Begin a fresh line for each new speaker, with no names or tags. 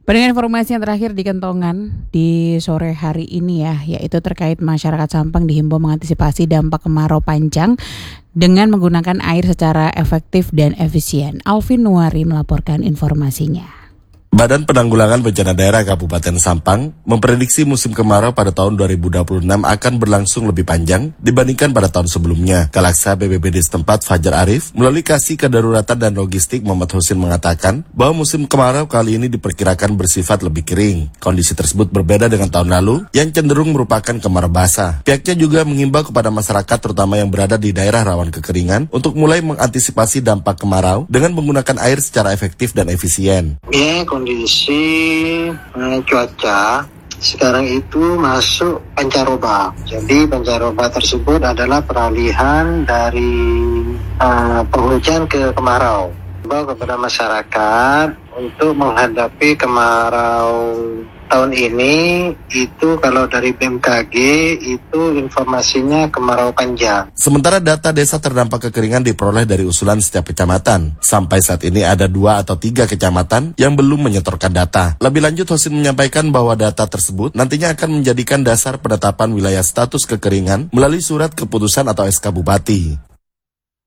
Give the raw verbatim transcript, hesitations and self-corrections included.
Pendengar informasi yang terakhir di Kentongan di sore hari ini ya, yaitu terkait masyarakat Sampang dihimbau mengantisipasi dampak kemarau panjang dengan menggunakan air secara efektif dan efisien. Alvin Nuari melaporkan informasinya.
Badan Penanggulangan Bencana Daerah Kabupaten Sampang memprediksi musim kemarau pada tahun dua ribu dua puluh enam akan berlangsung lebih panjang dibandingkan pada tahun sebelumnya. Kalaksa B B B D setempat Fajar Arif melalui Kasih Kedaruratan dan Logistik Muhammad Husin mengatakan bahwa musim kemarau kali ini diperkirakan bersifat lebih kering. Kondisi tersebut berbeda dengan tahun lalu yang cenderung merupakan kemarau basah. Pihaknya juga mengimbau kepada masyarakat terutama yang berada di daerah rawan kekeringan untuk mulai mengantisipasi dampak kemarau dengan menggunakan air secara efektif dan efisien.
Ya, kondisi eh, cuaca sekarang itu masuk pancaroba. Jadi pancaroba tersebut adalah peralihan dari uh, penghujan ke kemarau. Bawa kepada masyarakat untuk menghadapi kemarau tahun ini itu kalau dari B M K G itu informasinya kemarau panjang.
Sementara data desa terdampak kekeringan diperoleh dari usulan setiap kecamatan. Sampai saat ini ada dua atau tiga kecamatan yang belum menyetorkan data. Lebih lanjut, Husin menyampaikan bahwa data tersebut nantinya akan menjadikan dasar penetapan wilayah status kekeringan melalui surat keputusan atau S K Bupati.